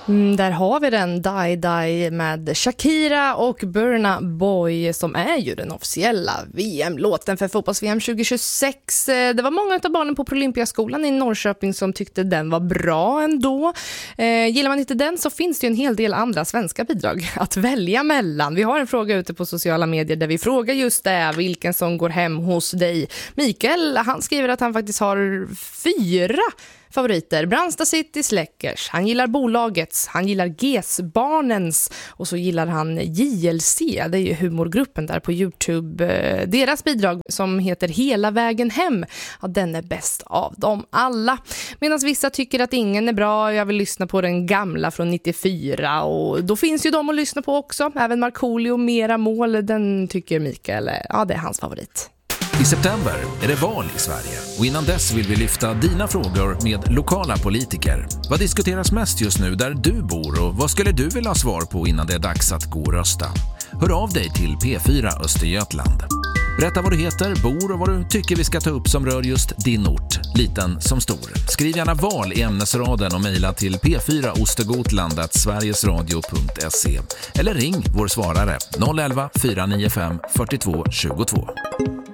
Där har vi den, Die Die med Shakira och Burna Boy som är ju den officiella VM-låten för fotbolls-VM 2026. Det var många av barnen på Olympiaskolan i Norrköping som tyckte den var bra ändå. Gillar man inte den så finns det ju en hel del andra svenska bidrag att välja mellan. Vi har en fråga ute på sociala medier där vi frågar just det, vilken som går hem hos dig. Mikael, han skriver att han faktiskt har 4 favoriter. Brandsta City Släckers. Han gillar bolagets. Han gillar GES-barnens. Och så gillar han JLC. Det är ju humorgruppen där på YouTube. Deras bidrag som heter Hela vägen hem. Ja, den är bäst av dem alla. Medan vissa tycker att ingen är bra. Jag vill lyssna på den gamla från 94. Och då finns ju de att lyssna på också. Även Markoolio Mera mål. Den tycker Mikael. Ja, det är hans favorit. I september är det val i Sverige och innan dess vill vi lyfta dina frågor med lokala politiker. Vad diskuteras mest just nu där du bor och vad skulle du vilja ha svar på innan det är dags att gå och rösta? Hör av dig till P4 Östergötland. Berätta vad du heter, bor och vad du tycker vi ska ta upp som rör just din ort, liten som stor. Skriv gärna val i ämnesraden och mejla till p4ostergotland@sverigesradio.se eller ring vår svarare 011 495 42 22.